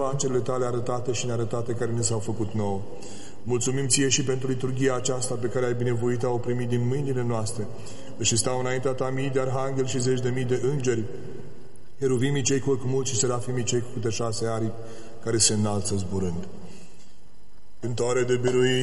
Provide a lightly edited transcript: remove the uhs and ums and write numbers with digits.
mijloacele Tale arătate și nearătate care ne s-au făcut nouă. Mulțumim Ție și pentru liturghia aceasta pe care ai binevoit o primit din mâinile noastre, și stau înaintea Ta mii de arhangheli și zeci de mii de îngeri, heruvimii cei cu ochi mulți și serafimii cei cu câte 6 aripi, care se înalță zburând. Cântare de biruire.